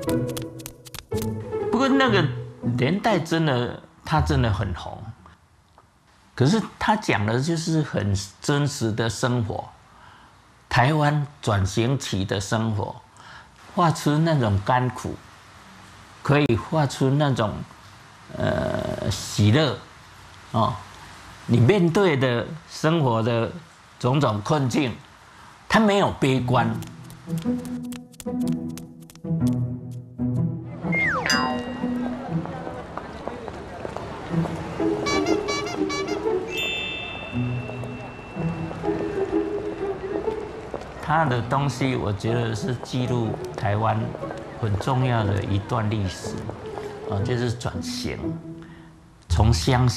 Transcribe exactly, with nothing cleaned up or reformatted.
不过那个年代真的，他真的很红。可是他讲的就是很真实的生活，台湾转型期的生活，画出那种甘苦，可以画出那种呃喜乐，哦，你面对的生活的种种困境，他没有悲观。他的东西，我觉得是记录台湾很重要的一段历史，啊，就是转型，从乡